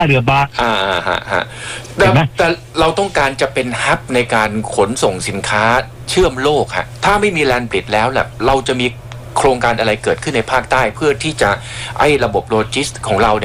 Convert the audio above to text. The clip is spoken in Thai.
เรือบาร์แต่เราต้องการจะเป็นฮับในการขนส่งสินค้าเชื่อมโลกฮะถ้าไม่มีแลนด์บริดจ์แล้วแหละเราจะมีโครงการอะไรเกิดขึ้นในภาคใต้เพื่อที่จะระบบโลจิสติกส์ของเรา